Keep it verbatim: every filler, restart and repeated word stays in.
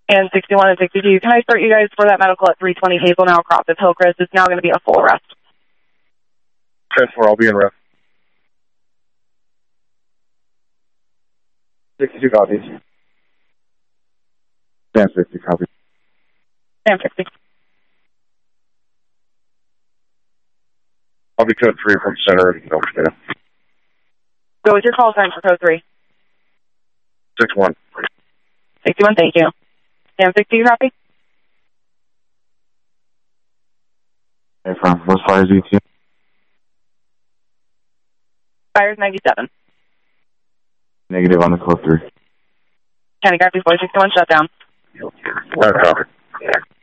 And sixty-one and sixty-two, can I start you guys for that medical at three twenty Hazelnell across of Hillcrest? It's now going to be a full arrest. ten four, I'll be in rest. sixty-two copies. Stand sixty copies. Stand sixty. I'll be code three from center and Nova State. Go with your call sign for code three. six one. sixty-one, thank you. Stand sixty, copy? Hey, from what's fire Z T? Fire's ninety-seven. Negative on the code three. County copy four sixty-one, shut down. No copy.